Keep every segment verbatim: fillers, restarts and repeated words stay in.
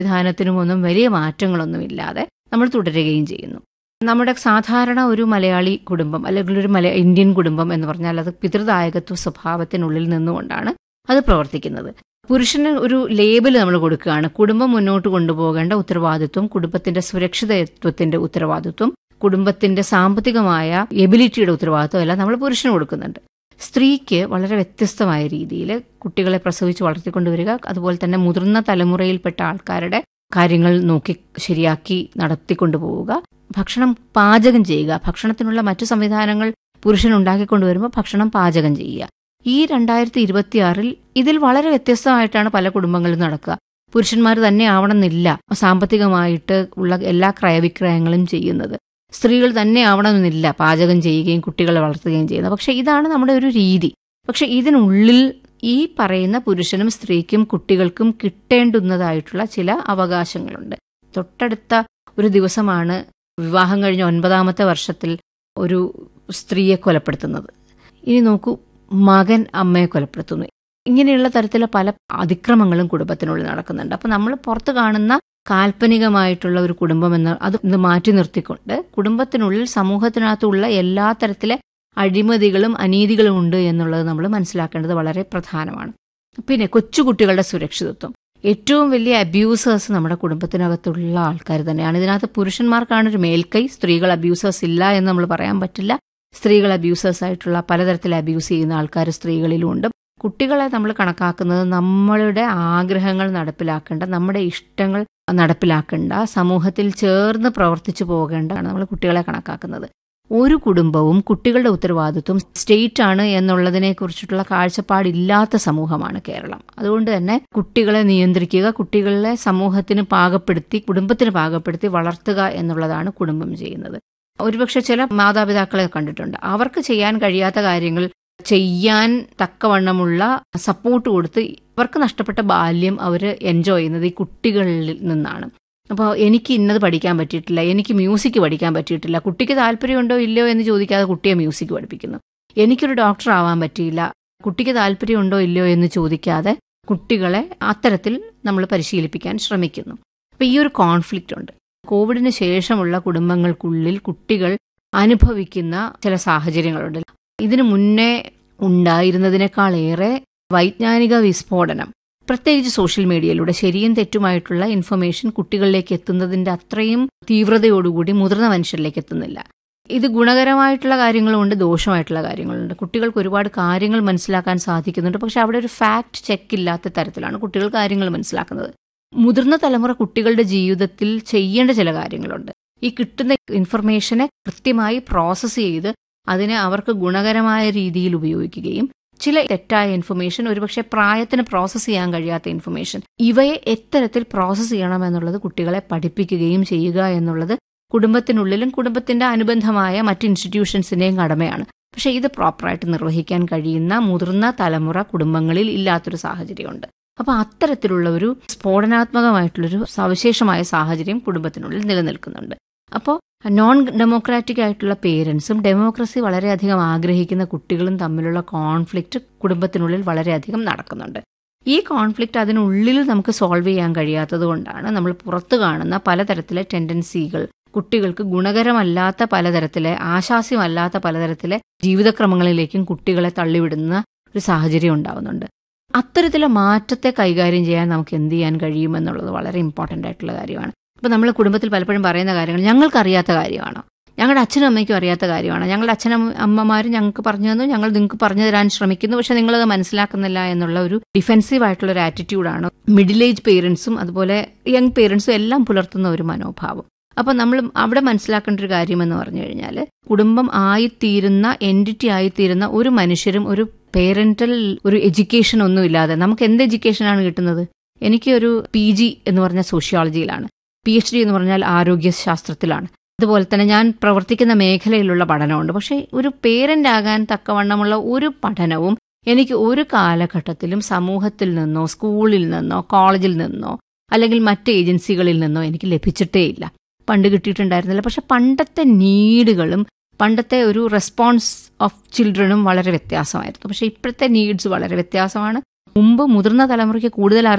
വിധാനത്തിനുമൊന്നും വലിയ മാറ്റങ്ങളൊന്നുമില്ലാതെ നമ്മൾ തുടരുകയും ചെയ്യുന്നു. നമ്മുടെ സാധാരണ ഒരു മലയാളി കുടുംബം അല്ലെങ്കിൽ ഒരു മല ഇന്ത്യൻ കുടുംബം എന്ന് പറഞ്ഞാൽ അത് പിതൃദായകത്വ സ്വഭാവത്തിനുള്ളിൽ നിന്നുകൊണ്ടാണ് അത് പ്രവർത്തിക്കുന്നത്. പുരുഷന് ഒരു ലേബൽ നമ്മൾ കൊടുക്കുകയാണ്. കുടുംബം മുന്നോട്ട് കൊണ്ടുപോകേണ്ട ഉത്തരവാദിത്വം, കുടുംബത്തിന്റെ സുരക്ഷിതത്വത്തിന്റെ ഉത്തരവാദിത്വം, കുടുംബത്തിന്റെ സാമ്പത്തികമായ എബിലിറ്റിയുടെ ഉത്തരവാദിത്വം എല്ലാം നമ്മൾ പുരുഷന് കൊടുക്കുന്നുണ്ട്. സ്ത്രീക്ക് വളരെ വ്യത്യസ്തമായ രീതിയിൽ കുട്ടികളെ പ്രസവിച്ച് വളർത്തിക്കൊണ്ടുവരിക, അതുപോലെ തന്നെ മുതിർന്ന തലമുറയിൽപ്പെട്ട ആൾക്കാരുടെ കാര്യങ്ങൾ നോക്കി ശരിയാക്കി നടത്തിക്കൊണ്ടുപോവുക, ഭക്ഷണം പാചകം ചെയ്യുക, ഭക്ഷണത്തിനുള്ള മറ്റു സംവിധാനങ്ങൾ പുരുഷൻ ഉണ്ടാക്കിക്കൊണ്ടുവരുമ്പോൾ ഭക്ഷണം പാചകം ചെയ്യുക. ഈ രണ്ടായിരത്തി ഇരുപത്തിയാറിൽ ഇതിൽ വളരെ വ്യത്യസ്തമായിട്ടാണ് പല കുടുംബങ്ങളിലും നടക്കുക. പുരുഷന്മാർ തന്നെ ആവണമെന്നില്ല സാമ്പത്തികമായിട്ട് ഉള്ള എല്ലാ ക്രയവിക്രയങ്ങളും ചെയ്യുന്നത്. സ്ത്രീകൾ തന്നെ ആവണമെന്നില്ല പാചകം ചെയ്യുകയും കുട്ടികളെ വളർത്തുകയും ചെയ്യുന്നത്. പക്ഷെ ഇതാണ് നമ്മുടെ ഒരു രീതി. പക്ഷെ ഇതിനുള്ളിൽ ഈ പറയുന്ന പുരുഷനും സ്ത്രീക്കും കുട്ടികൾക്കും കിട്ടേണ്ടുന്നതായിട്ടുള്ള ചില അവകാശങ്ങളുണ്ട്. തൊട്ടടുത്ത ഒരു ദിവസമാണ് വിവാഹം കഴിഞ്ഞ ഒൻപതാമത്തെ വർഷത്തിൽ ഒരു സ്ത്രീയെ കൊലപ്പെടുത്തുന്നത്. ഇനി നോക്കൂ, മകൻ അമ്മയെ കൊലപ്പെടുത്തുന്നു. ഇങ്ങനെയുള്ള തരത്തിലെ പല അതിക്രമങ്ങളും കുടുംബത്തിനുള്ളിൽ നടക്കുന്നുണ്ട്. അപ്പൊ നമ്മൾ പുറത്ത് കാണുന്ന കാൽപ്പനികമായിട്ടുള്ള ഒരു കുടുംബം എന്ന് അത് ഇത് മാറ്റി നിർത്തിക്കൊണ്ട് കുടുംബത്തിനുള്ളിൽ സമൂഹത്തിനകത്തുള്ള എല്ലാ തരത്തിലെ അഴിമതികളും അനീതികളും ഉണ്ട് എന്നുള്ളത് നമ്മൾ മനസ്സിലാക്കേണ്ടത് വളരെ പ്രധാനമാണ്. പിന്നെ കൊച്ചുകുട്ടികളുടെ സുരക്ഷിതത്വം. ഏറ്റവും വലിയ അബ്യൂസേഴ്സ് നമ്മുടെ കുടുംബത്തിനകത്തുള്ള ആൾക്കാർ തന്നെയാണ്. ഇതിനകത്ത് പുരുഷന്മാർക്കാണ് ഒരു മേൽക്കൈ, സ്ത്രീകൾ അബ്യൂസേഴ്സ് ഇല്ല എന്ന് നമ്മൾ പറയാൻ പറ്റില്ല. സ്ത്രീകൾ അബ്യൂസേഴ്സ് ആയിട്ടുള്ള പലതരത്തിൽ അബ്യൂസ് ചെയ്യുന്ന ആൾക്കാർ സ്ത്രീകളിലും ഉണ്ട്. കുട്ടികളെ നമ്മൾ കണക്കാക്കുന്നത് നമ്മളുടെ ആഗ്രഹങ്ങൾ നടപ്പിലാക്കേണ്ട, നമ്മുടെ ഇഷ്ടങ്ങൾ നടപ്പിലാക്കേണ്ട, സമൂഹത്തിൽ ചേർന്ന് പ്രവർത്തിച്ചു പോകേണ്ടതാണ് നമ്മൾ കുട്ടികളെ കണക്കാക്കുന്നത്. ഒരു കുടുംബവും കുട്ടികളുടെ ഉത്തരവാദിത്വം സ്റ്റേറ്റ് ആണ് എന്നുള്ളതിനെ കുറിച്ചിട്ടുള്ള കാഴ്ചപ്പാടില്ലാത്ത സമൂഹമാണ് കേരളം. അതുകൊണ്ട് തന്നെ കുട്ടികളെ നിയന്ത്രിക്കുക, കുട്ടികളെ സമൂഹത്തിന് പാകപ്പെടുത്തി കുടുംബത്തിന് പാകപ്പെടുത്തി വളർത്തുക എന്നുള്ളതാണ് കുടുംബം ചെയ്യുന്നത്. ഒരുപക്ഷെ ചില മാതാപിതാക്കളെ കണ്ടിട്ടുണ്ട്, അവർക്ക് ചെയ്യാൻ കഴിയാത്ത കാര്യങ്ങൾ ചെയ്യാൻ തക്കവണ്ണമുള്ള സപ്പോർട്ട് കൊടുത്ത് അവർക്ക് നഷ്ടപ്പെട്ട ബാല്യം അവർ എൻജോയ് ചെയ്യുന്നത് ഈ കുട്ടികളിൽ നിന്നാണ്. അപ്പോൾ എനിക്ക് ഇന്നത് പഠിക്കാൻ പറ്റിയിട്ടില്ല, എനിക്ക് മ്യൂസിക് പഠിക്കാൻ പറ്റിയിട്ടില്ല, കുട്ടിക്ക് താല്പര്യമുണ്ടോ ഇല്ലയോ എന്ന് ചോദിക്കാതെ കുട്ടിയെ മ്യൂസിക് പഠിപ്പിക്കുന്നു. എനിക്കൊരു ഡോക്ടർ ആവാൻ പറ്റിയില്ല, കുട്ടിക്ക് താല്പര്യമുണ്ടോ ഇല്ലയോ എന്ന് ചോദിക്കാതെ കുട്ടികളെ അത്തരത്തിൽ നമ്മൾ പരിശീലിപ്പിക്കാൻ ശ്രമിക്കുന്നു. അപ്പം ഈ ഒരു കോൺഫ്ലിക്റ്റ് ഉണ്ട്. കോവിഡിന് ശേഷമുള്ള കുടുംബങ്ങൾക്കുള്ളിൽ കുട്ടികൾ അനുഭവിക്കുന്ന ചില സാഹചര്യങ്ങളുണ്ട്. ഇതിനു മുന്നേ ഉണ്ടായിരുന്നതിനേക്കാളേറെ വൈജ്ഞാനിക വിസ്ഫോടനം, പ്രത്യേകിച്ച് സോഷ്യൽ മീഡിയയിലൂടെ ശരിയും തെറ്റുമായിട്ടുള്ള ഇൻഫർമേഷൻ കുട്ടികളിലേക്ക് എത്തുന്നതിന്റെ അത്രയും തീവ്രതയോടുകൂടി മുതിർന്ന മനുഷ്യരിലേക്ക് എത്തുന്നില്ല. ഇത് ഗുണകരമായിട്ടുള്ള കാര്യങ്ങളുമുണ്ട്, ദോഷമായിട്ടുള്ള കാര്യങ്ങളുണ്ട്. കുട്ടികൾക്ക് ഒരുപാട് കാര്യങ്ങൾ മനസ്സിലാക്കാൻ സാധിക്കുന്നുണ്ട്. പക്ഷെ അവിടെ ഒരു ഫാക്ട് ചെക്ക് ഇല്ലാത്ത തരത്തിലാണ് കുട്ടികൾ കാര്യങ്ങൾ മനസ്സിലാക്കുന്നത്. മുതിർന്ന തലമുറ കുട്ടികളുടെ ജീവിതത്തിൽ ചെയ്യേണ്ട ചില കാര്യങ്ങളുണ്ട്. ഈ കിട്ടുന്ന ഇൻഫർമേഷനെ കൃത്യമായി പ്രോസസ്സ് ചെയ്ത് അതിനെ അവർക്ക് ഗുണകരമായ രീതിയിൽ ഉപയോഗിക്കുകയും ചില തെറ്റായ ഇൻഫർമേഷൻ, ഒരുപക്ഷെ പ്രായത്തിന് പ്രോസസ്സ് ചെയ്യാൻ കഴിയാത്ത ഇൻഫർമേഷൻ, ഇവയെ എത്തരത്തിൽ പ്രോസസ്സ് ചെയ്യണമെന്നുള്ളത് കുട്ടികളെ പഠിപ്പിക്കുകയും ചെയ്യുക എന്നുള്ളത് കുടുംബത്തിനുള്ളിലും കുടുംബത്തിന്റെ അനുബന്ധമായ മറ്റ് ഇൻസ്റ്റിറ്റ്യൂഷൻസിന്റെയും കടമയാണ്. പക്ഷെ ഇത് പ്രോപ്പറായിട്ട് നിർവഹിക്കാൻ കഴിയുന്ന മുതിർന്ന തലമുറ കുടുംബങ്ങളിൽ ഇല്ലാത്തൊരു സാഹചര്യമുണ്ട്. അപ്പൊ അത്തരത്തിലുള്ള ഒരു സ്ഫോടനാത്മകമായിട്ടുള്ളൊരു സവിശേഷമായ സാഹചര്യം കുടുംബത്തിനുള്ളിൽ നിലനിൽക്കുന്നുണ്ട്. അപ്പോൾ നോൺ ഡെമോക്രാറ്റിക് ആയിട്ടുള്ള പേരൻസും ഡെമോക്രസി വളരെയധികം ആഗ്രഹിക്കുന്ന കുട്ടികളും തമ്മിലുള്ള കോൺഫ്ലിക്റ്റ് കുടുംബത്തിനുള്ളിൽ വളരെയധികം നടക്കുന്നുണ്ട്. ഈ കോൺഫ്ലിക്റ്റ് അതിനുള്ളിൽ നമുക്ക് സോൾവ് ചെയ്യാൻ കഴിയാത്തത് കൊണ്ടാണ് നമ്മൾ പുറത്തു കാണുന്ന പലതരത്തിലെ ടെൻഡൻസികൾ, കുട്ടികൾക്ക് ഗുണകരമല്ലാത്ത പലതരത്തിലെ ആശാസ്യമല്ലാത്ത പലതരത്തിലെ ജീവിതക്രമങ്ങളിലേക്കും കുട്ടികളെ തള്ളിവിടുന്ന ഒരു സാഹചര്യം ഉണ്ടാകുന്നുണ്ട്. അത്തരത്തിലെ മാറ്റത്തെ കൈകാര്യം ചെയ്യാൻ നമുക്ക് എന്ത് ചെയ്യാൻ കഴിയുമെന്നുള്ളത് വളരെ ഇമ്പോർട്ടൻ്റ് ആയിട്ടുള്ള കാര്യമാണ്. അപ്പോൾ നമ്മൾ കുടുംബത്തിൽ പലപ്പോഴും പറയുന്ന കാര്യങ്ങൾ ഞങ്ങൾക്കറിയാത്ത കാര്യമാണോ, ഞങ്ങളുടെ അച്ഛനും അമ്മയ്ക്കും അറിയാത്ത കാര്യമാണ്, ഞങ്ങളുടെ അച്ഛനും അമ്മമാരും ഞങ്ങൾക്ക് പറഞ്ഞു തന്നു, ഞങ്ങൾ നിങ്ങൾക്ക് പറഞ്ഞു തരാൻ ശ്രമിക്കുന്നു, പക്ഷെ നിങ്ങളത് മനസ്സിലാക്കുന്നില്ല എന്നുള്ള ഒരു ഡിഫെൻസീവ് ആയിട്ടുള്ള ഒരു ആറ്റിറ്റ്യൂഡാണ് മിഡിൽ ഏജ് പേരൻസും അതുപോലെ യങ് പേരൻസും എല്ലാം പുലർത്തുന്ന ഒരു മനോഭാവം. അപ്പോൾ നമ്മൾ അവിടെ മനസ്സിലാക്കേണ്ട ഒരു കാര്യമെന്ന് പറഞ്ഞു കഴിഞ്ഞാൽ, കുടുംബം ആയിത്തീരുന്ന എൻറ്റിറ്റി ആയിത്തീരുന്ന ഒരു മനുഷ്യരും ഒരു പേരന്റൽ ഒരു എഡ്യൂക്കേഷൻ ഒന്നും ഇല്ലാതെ നമുക്ക് എന്ത് എഡ്യൂക്കേഷനാണ് കിട്ടുന്നത്? എനിക്ക് ഒരു പി ജി എന്ന് പറഞ്ഞ സോഷ്യോളജിയിലാണ്, പി എച്ച് ഡി എന്ന് പറഞ്ഞാൽ ആരോഗ്യശാസ്ത്രത്തിലാണ്, അതുപോലെ തന്നെ ഞാൻ പ്രവർത്തിക്കുന്ന മേഖലയിലുള്ള പഠനമുണ്ട്. പക്ഷേ ഒരു പേരന്റ് ആകാൻ തക്കവണ്ണമുള്ള ഒരു പഠനവും എനിക്ക് ഒരു കാലഘട്ടത്തിലും സമൂഹത്തിൽ നിന്നോ സ്കൂളിൽ നിന്നോ കോളേജിൽ നിന്നോ അല്ലെങ്കിൽ മറ്റ് ഏജൻസികളിൽ നിന്നോ എനിക്ക് ലഭിച്ചിട്ടേ ഇല്ല. പണ്ട് കിട്ടിയിട്ടുണ്ടായിരുന്നില്ല. പക്ഷെ പണ്ടത്തെ നീഡുകളും പണ്ടത്തെ ഒരു റെസ്പോൺസ് ഓഫ് ചിൽഡ്രനും വളരെ വ്യത്യാസമായിരുന്നു. പക്ഷെ ഇപ്പോഴത്തെ നീഡ്സ് വളരെ വ്യത്യാസമാണ്. മുമ്പ് മുതിർന്ന തലമുറയ്ക്ക് കൂടുതൽ അറിവും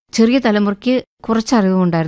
ചെറിയ തലമുറയ്ക്ക് കുറച്ചറിവുണ്ടായിരുന്നു.